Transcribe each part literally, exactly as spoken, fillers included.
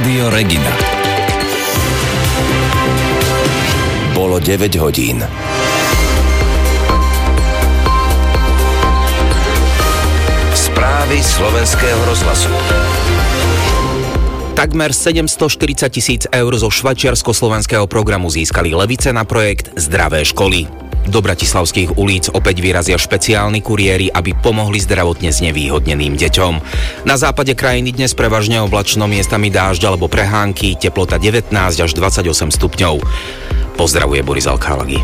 Rádio Regina. Bolo deväť hodín. Správy slovenského rozhlasu. Takmer sedemstoštyridsať tisíc eur zo švajčiarsko-slovenského programu získali Levice na projekt Zdravé školy. Do bratislavských ulic opäť vyrazia špeciálni kuriéri, aby pomohli zdravotne znevýhodneným deťom. Na západe krajiny dnes prevažne oblačno, miestami dážď alebo prehánky, teplota devätnásť až dvadsaťosem stupňov. Pozdravuje Boris Alkálagy.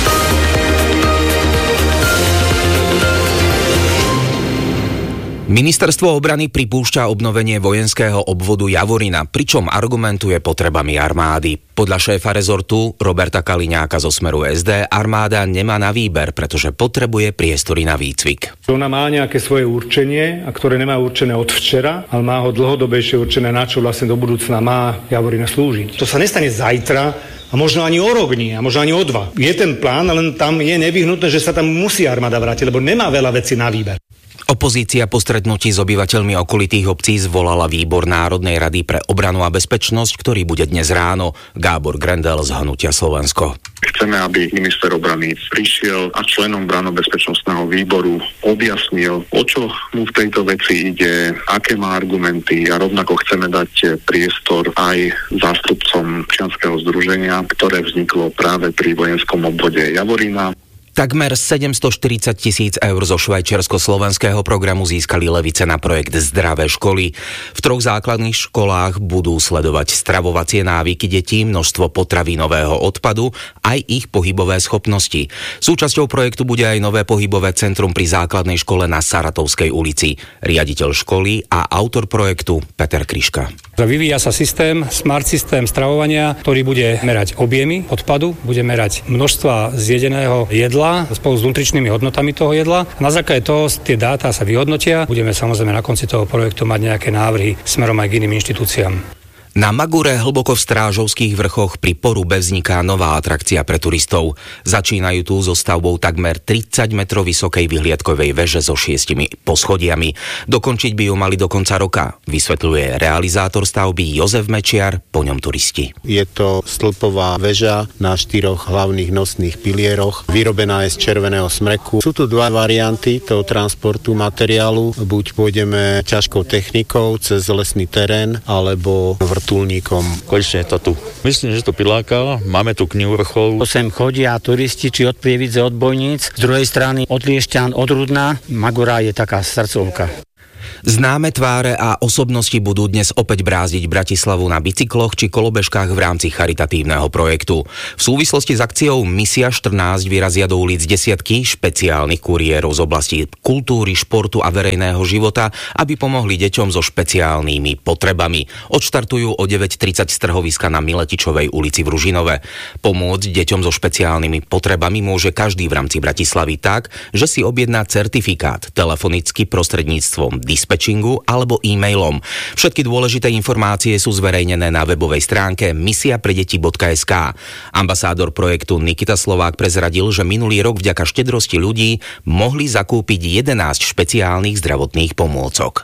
Ministerstvo obrany pripúšťa obnovenie vojenského obvodu Javorina, pričom argumentuje potrebami armády. Podľa šéfa rezortu Roberta Kaliňáka zo Smeru es dé armáda nemá na výber, pretože potrebuje priestory na výcvik. Ona má nejaké svoje určenie, a ktoré nemá určené od včera, ale má ho dlhodobejšie určené, na čo vlastne do budúcna má Javorina slúžiť. To sa nestane zajtra, a možno ani o rok nie, a možno ani o dva. Je ten plán, len tam je nevyhnutné, že sa tam musí armáda vrátiť, lebo nemá veľa vecí na výber. Opozícia po stretnutí s obyvateľmi okolitých obcí zvolala výbor Národnej rady pre obranu a bezpečnosť, ktorý bude dnes ráno. Gábor Grendel z Hnutia Slovensko. Chceme, aby minister obrany prišiel a členom branno-bezpečnostného výboru objasnil, o čo mu v tejto veci ide, aké má argumenty, a rovnako chceme dať priestor aj zástupcom občianskeho združenia, ktoré vzniklo práve pri vojenskom obvode Javorina. Takmer sedemstoštyridsať tisíc eur zo švajčiarsko-slovenského programu získali Levice na projekt Zdravé školy. V troch základných školách budú sledovať stravovacie návyky detí, množstvo potravinového odpadu, aj ich pohybové schopnosti. Súčasťou projektu bude aj nové pohybové centrum pri základnej škole na Saratovskej ulici. Riaditeľ školy a autor projektu Peter Kryška. Vyvíja sa systém, smart systém stravovania, ktorý bude merať objemy odpadu, bude merať množstva zjedeného jedla spolu s nutričnými hodnotami toho jedla. Na základe toho tie dáta sa vyhodnotia. Budeme samozrejme na konci toho projektu mať nejaké návrhy smerom aj k iným inštitúciám. Na Magure hlboko v Strážovských vrchoch pri Porube vzniká nová atrakcia pre turistov. Začínajú tu so stavbou takmer tridsať metrov vysokej vyhliadkovej veže so šiestimi poschodiami. Dokončiť by ju mali do konca roka, vysvetľuje realizátor stavby Jozef Mečiar, po ňom turisti. Je to stĺpová väža na štyroch hlavných nosných pilieroch, vyrobená je z červeného smreku. Sú tu dva varianty toho transportu materiálu. Buď pôjdeme ťažkou technikou cez lesný terén, alebo vrtuľníkom. Konečne je to tu. Myslím, že to priláka. Máme tu knihu vrchov. Sem chodia turisti, či od Prievidze, od Bojníc, z druhej strany od Liešťan, od Rudna. Magura je taká srdcovka. Známe tváre a osobnosti budú dnes opäť brázdiť Bratislavu na bicykloch či kolobežkách v rámci charitatívneho projektu. V súvislosti s akciou Misia štrnásť vyrazia do ulic desiatky špeciálnych kuriérov z oblasti kultúry, športu a verejného života, aby pomohli deťom so špeciálnymi potrebami. Odštartujú o deväť tridsať z trhoviska na Miletičovej ulici v Ružinove. Pomôcť deťom so špeciálnymi potrebami môže každý v rámci Bratislavy tak, že si objedná certifikát telefonicky prostredníctvom dispečingu alebo e-mailom. Všetky dôležité informácie sú zverejnené na webovej stránke misia pre deti bodka es ká. Ambasádor projektu Nikita Slovák prezradil, že minulý rok vďaka štedrosti ľudí mohli zakúpiť jedenásť špeciálnych zdravotných pomôcok.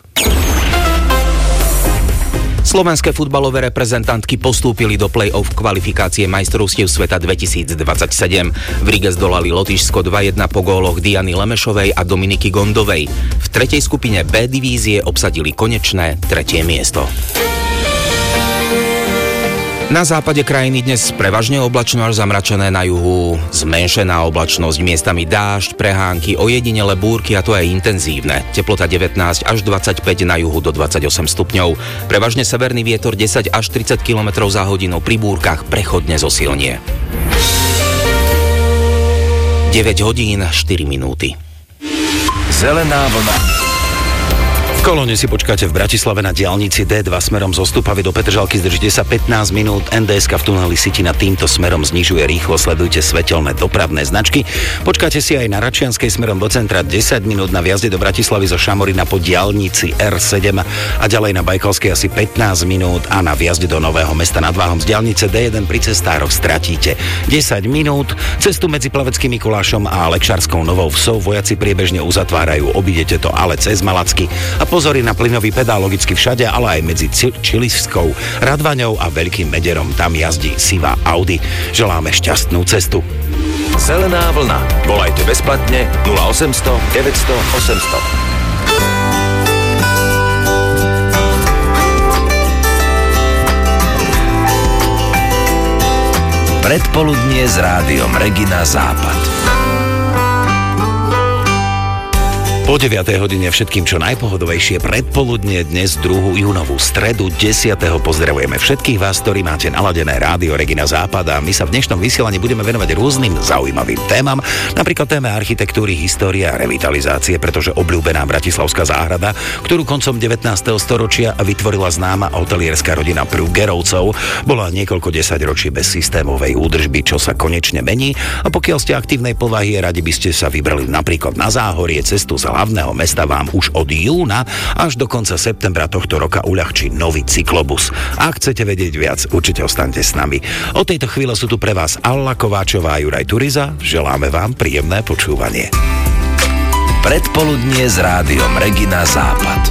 Slovenské futbalové reprezentantky postúpili do play-off kvalifikácie majstrovstiev sveta dvetisícdvadsaťsedem. V Rige zdolali Lotyšsko dva jedna po góloch Diany Lemešovej a Dominiky Gondovej. V tretej skupine B divízie obsadili konečné tretie miesto. Na západe krajiny dnes prevažne oblačno až zamračené, na juhu zmenšená oblačnosť, miestami dážď, prehánky, ojedinele búrky, a to aj intenzívne. Teplota devätnásť až dvadsaťpäť, na juhu do dvadsaťosem stupňov. Prevažne severný vietor desať až tridsať kilometrov za hodinu, pri búrkach prechodne zosilnie. deväť hodín štyri minúty. Zelená vlna. V kolóne si počkáte v Bratislave na diaľnici dé dva smerom zo Stupavy do Petržalky, zdržite sa pätnásť minút. en dé eska v tuneli Sitina týmto smerom znižuje rýchlo, sledujte svetelné dopravné značky. Počkáte si aj na Račianskej smerom do centra desať minút, na vjazde do Bratislavy zo Šamorina po diaľnici er sedem a ďalej na Bajkalskej asi pätnásť minút a na vjazde do Nového Mesta nad Váhom z diaľnice dé jeden pri cestároch stratíte desať minút. Cestu medzi Plaveckým Mikulášom a Lekšarskou Novou Vsou vojaci priebežne uzatvárajú, obídete to ale cez Malacky a po Pozory na plynový pedál logicky všade, ale aj medzi Čiliskou, Radvaňou a Veľkým Mederom. Tam jazdí sivá Audi. Želáme šťastnú cestu. Zelená vlna. Volajte bezplatne nula osemsto deväťsto osemsto. Predpoludnie s rádiom Regina Západ. Po deviatej hodine všetkým čo najpohodovejšie predpoludnie dnes druhú júnovú stredu desiateho Pozdravujeme všetkých vás, ktorí máte naladené rádio Regina Západ a my sa v dnešnom vysielaní budeme venovať rôznym zaujímavým témam, napríklad téme architektúry, histórie a revitalizácie, pretože obľúbená Bratislavská záhrada, ktorú koncom devätnásteho storočia vytvorila známa hotelierská rodina Prügerovcov, bola niekoľko desaťročí bez systémovej údržby, čo sa konečne mení a pokiaľ ste aktívnej povahy, radi by ste sa vybrali napríklad na Záhorie, cestu z hlavného mesta vám už od júna až do konca septembra tohto roka uľahčí nový cyklobus. Ak chcete vedieť viac, určite ostaňte s nami. Od tejto chvíle sú tu pre vás Alla Kováčová a Juraj Turiza. Želáme vám príjemné počúvanie. Predpoludnie s rádiom Regina Západ.